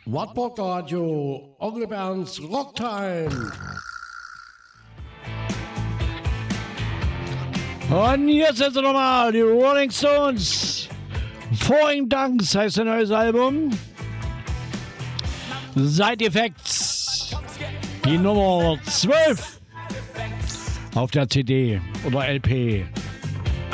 Wartburg Radio, Onkel Bernds Rocktime. Und jetzt sind sie nochmal, die Rolling Stones. Falling Dunks heißt ein neues Album. Side Effects. Die Nummer 12 auf der CD oder LP.